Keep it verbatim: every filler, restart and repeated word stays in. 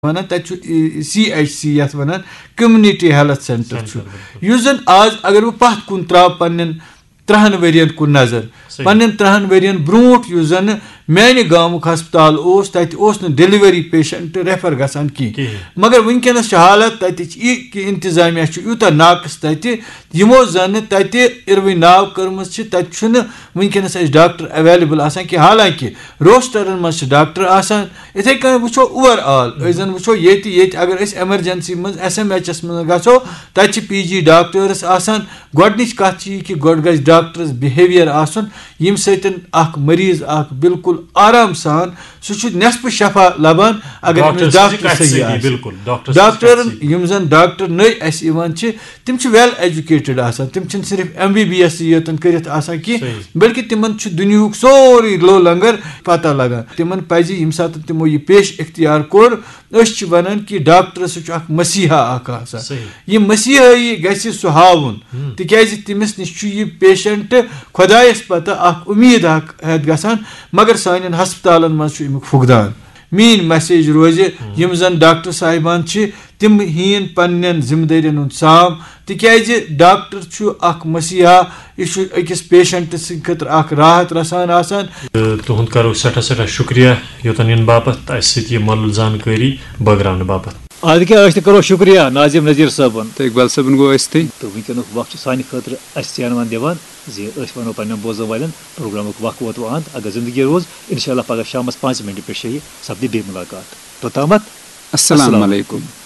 One तक C H C यथ one community health centre use जन आज अगर बह पत कुन त्रा पन्न त्रहन वरियन कुन नजर पन्न त्रहन वरियन ब्रोट युस जन माने गामुक हस्पताल ओस तत ओस न डिलीवरी पेशेंट रेफर गसान की मगर वनकनस हालत तत इंतजामिया यूता नाकस तत यमो जन तत इरवी नाव कर्म तत वनकनस डॉक्टर अवेलेबल आसान कि हालांकि रोस्टरन मज डॉक्टर आसान इथे कन वो ओवरऑल जन वो ये अगर एमरजेंसी मज एस एम एच एस मज गो तत पी जी डॉक्टर्स आसान गोडनिच कथ कि गोड गज डॉक्टर्स बिहेवियर आसन यम सतन अख मरीज अख बिल्कुल आराम सान सह नेसफ शफा लबान अगर डॉक्टर सही डॉक्टर यम जन डॉक्टर नई अस तिम वेल एजुकेटेड आसान तिम सिर्फ एम बी बी एस योतन करित आसान कि बल्कि तिमन दुनियुक सोरी लो लंगर पता लगान तिमन पज यम सात तिमो यह पेश इख्तियार कोर अस वनान कि डॉक्टर सह अख मसीहा अख आसान यह मसीहाई गस सह हावन तिकाज तिमिस निश यह पेशेंट खुदायस पता अख उम्मीद अख हैत गसान मगर सान हस्पतालन मज अमुक फुकदान मीन मैसेज रोज यम जन डॉक्टर साहिबान तिम हीन पन्न जिम्मेदारियन हुंद साम तिकाज डॉक्टर अख मसीहा यह अकिस पेशेंट खतर अख राहत रसान आसान तुहंद करो सठा सठा शुक्रिया योतन इन बापत अस सत मल जानकारी बगरान बापत आज क्या करो शुक्रिया नाजिम नजीर साहबन तो इकबाल साहबन गो तो वनक वक्त सान खतर चानवान दिवान वो पे बोजन वाले प्रोग्राम वक्त वो अंत अगर जिंदगी रोज इंशाल्लाह पगह शाम पाँच मिनट पे सपद बे मुलाकात तोतामत अस्सलाम वालेकुम।